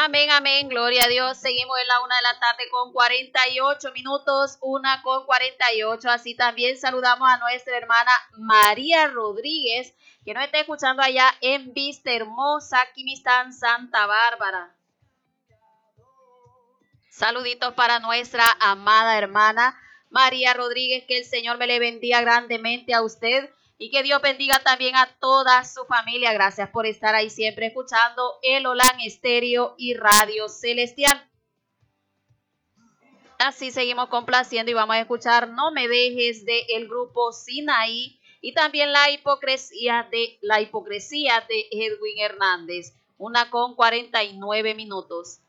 Amén, amén, gloria a Dios. Seguimos en la 1 de la tarde con 48 minutos, 1:48. Así también saludamos a nuestra hermana María Rodríguez, que nos está escuchando allá en Vista Hermosa, Quimistán, Santa Bárbara. Saluditos para nuestra amada hermana María Rodríguez, que el Señor me le bendiga grandemente a usted y que Dios bendiga también a toda su familia. Gracias por estar ahí siempre escuchando el Olan Estéreo y Radio Celestial. Así seguimos complaciendo y vamos a escuchar No me dejes de el grupo Sinaí y también la hipocresía de Edwin Hernández. 1:49.